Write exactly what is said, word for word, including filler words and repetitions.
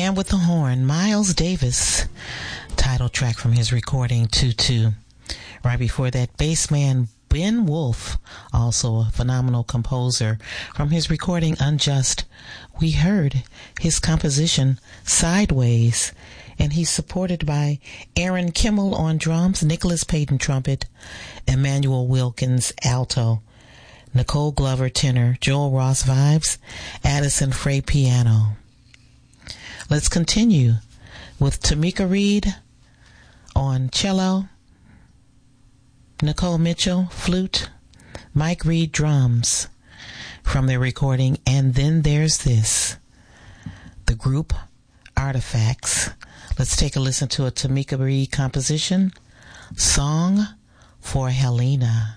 Man with the Horn, Miles Davis, title track from his recording two two. Right before that, bassman Ben Wolf, also a phenomenal composer, from his recording Unjust. We heard his composition Sideways, and he's supported by Aaron Kimmel on drums, Nicholas Payton trumpet, Emmanuel Wilkins alto, Nicole Glover tenor, Joel Ross vibes, Addison Frey piano. Let's continue with Tamika Reed on cello, Nicole Mitchell flute, Mike Reed drums from their recording And Then There's This, the group Artifacts. Let's take a listen to a Tamika Reed composition, Song for Helena.